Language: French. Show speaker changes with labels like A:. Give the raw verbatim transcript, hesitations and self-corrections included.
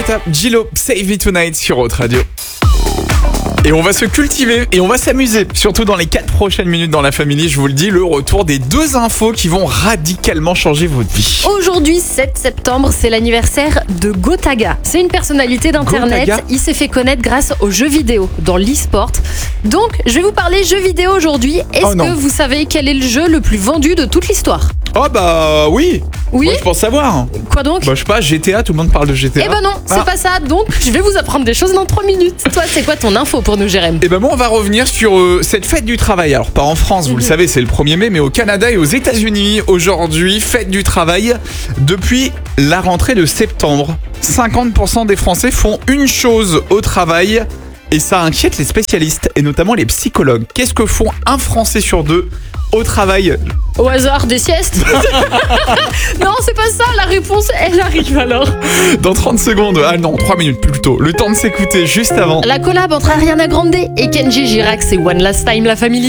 A: Guetta, Gillo, Save Me Tonight sur Haute Radio. Et on va se cultiver et on va s'amuser, surtout dans les quatre prochaines minutes dans la famille. Je vous le dis, le retour des deux infos qui vont radicalement changer votre vie.
B: Aujourd'hui, sept septembre, c'est l'anniversaire de Gotaga. C'est une personnalité d'internet.
A: Gotaga.
B: Il s'est fait connaître grâce aux jeux vidéo, dans l'e-sport. Donc, je vais vous parler jeux vidéo aujourd'hui. Est-ce
A: Oh non.
B: que vous savez quel est le jeu le plus vendu de toute l'histoire?
A: Oh bah oui.
B: Oui.
A: Moi je pense savoir.
B: Quoi donc?
A: Bah je sais pas, G T A, tout le monde parle de G T A.
B: Eh ben non, c'est
A: Ah.
B: pas ça. Donc, je vais vous apprendre des choses dans trois minutes. Toi, c'est quoi ton info pour nous, Jérém?
A: Et ben moi on va revenir sur euh, cette fête du travail. Alors pas en France, vous le savez, c'est le premier mai, mais au Canada et aux États-Unis aujourd'hui, fête du travail. Depuis la rentrée de septembre, cinquante pour cent des Français font une chose au travail. Et ça inquiète les spécialistes et notamment les psychologues. Qu'est-ce que font un Français sur deux au travail?
B: Au hasard, des siestes? Non, c'est pas ça. La réponse, elle arrive alors.
A: Dans trente secondes, ah non, trois minutes plutôt. Le temps de s'écouter juste avant.
B: La collab entre Ariana Grande et Kenji Girac, c'est One Last Time, la famille.